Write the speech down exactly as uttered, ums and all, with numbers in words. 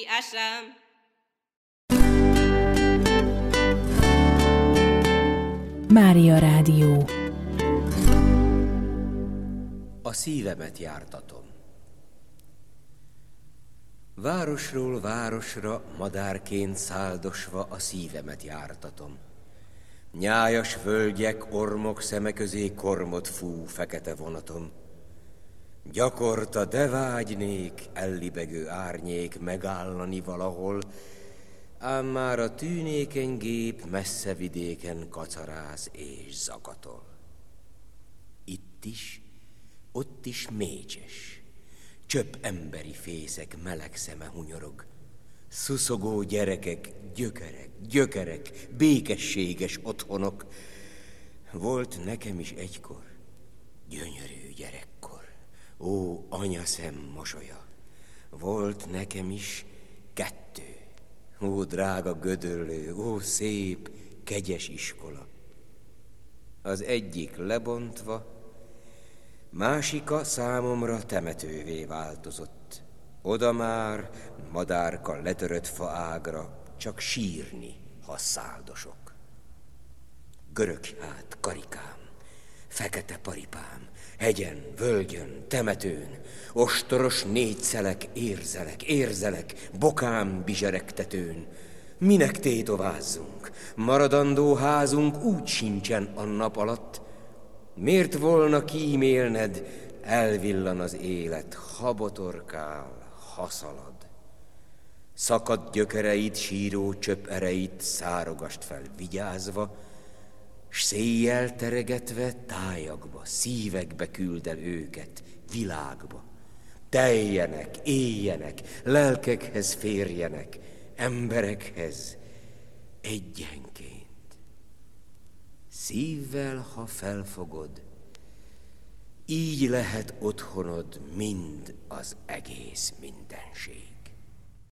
Asám. Mária Rádió. A szívemet jártatom. Városról városra madárként száldosva a szívemet jártatom. Nyájas völgyek, ormok szeme közé kormot fú fekete vonatom. Gyakorta de vágynék, ellibegő árnyék megállani valahol, ám már a tűnékeny gép messze vidéken kacaráz és zakatol. Itt is, ott is mécses, csöpp emberi fészek meleg szeme hunyorog. Szuszogó gyerekek, gyökerek, gyökerek, békességes otthonok. Volt nekem is egykor gyönyörű gyerekkor. Ó, anyaszem mosolya, volt nekem is kettő. Ó, drága gödöllő, ó, szép, kegyes iskola. Az egyik lebontva, másika számomra temetővé változott. Oda már madárka letörött faágra csak sírni, ha száldosok. Görög hát karikám, fekete paripám, hegyen, völgyön, temetőn, ostoros négyszelek, érzelek, érzelek, bokám bizseregtetőn. Minek tétovázzunk? Maradandó házunk úgy sincsen a nap alatt. Miért volna kímélned, elvillan az élet, ha botorkál, ha szalad. Szakadt gyökereit, síró csöpp ereit szárogast fel vigyázva, s széjjel teregetve tájakba, szívekbe küld el őket, világba. Teljenek, éljenek, lelkekhez férjenek, emberekhez egyenként. Szívvel, ha felfogod, így lehet otthonod mind az egész mindenség.